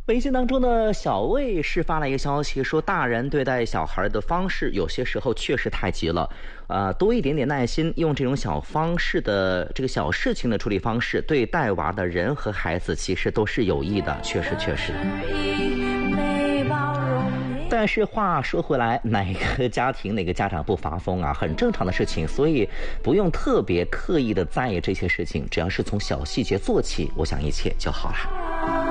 微信当中的小魏是发了一个消息，说大人对待小孩的方式有些时候确实太急了，多一点点耐心，用这种小方式的这个小事情的处理方式，对带娃的人和孩子其实都是有益的，确实。但是话说回来，哪个家庭哪个家长不发疯啊，很正常的事情，所以不用特别刻意的在意这些事情，只要是从小细节做起，我想一切就好了。